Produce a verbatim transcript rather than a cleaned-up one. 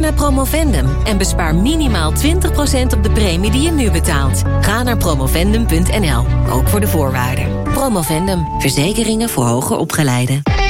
naar Promovendum en bespaar minimaal twintig procent op de premie die je nu betaalt. Ga naar promovendum punt n l, ook voor de voorwaarden. Promovendum, verzekeringen voor hoger opgeleiden.